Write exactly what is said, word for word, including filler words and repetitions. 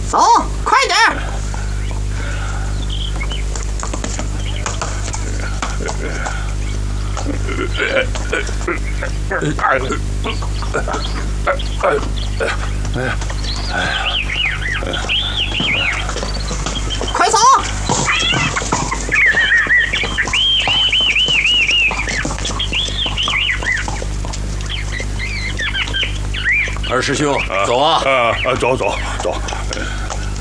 走，快点儿！快走！ 二师兄，走啊！ 啊啊，走走走。